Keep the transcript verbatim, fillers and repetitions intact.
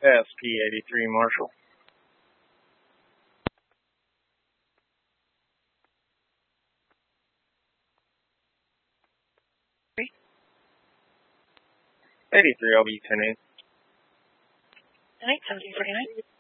S P eighty-three Marshall. eighty-three, I'll be ten eight. ten eight, seventeen forty-nine.